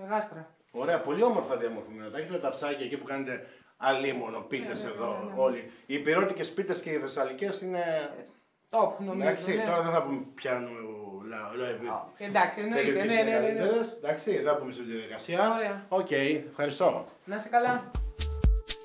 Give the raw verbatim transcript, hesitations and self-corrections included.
γάστρα. Ωραία, πολύ όμορφα διαμορφωμένα. Τα έχετε τα ψάκια εκεί που κάνετε αλίμονο, πίτες Ναι, ναι, εδώ ναι, ναι. όλοι. Οι υπηρώτικες πίτες και οι θεσσαλικές είναι. Top, νομίζω. Εντάξει, ναι. τώρα δεν θα πούμε πιάνουμε λαό. Α, εντάξει, εννοείται. Ναι, ναι, ναι, ναι. Εντάξει, δεν θα πούμε στη διαδικασία. Ωραία. Οκ, ευχαριστώ. Να είσαι καλά.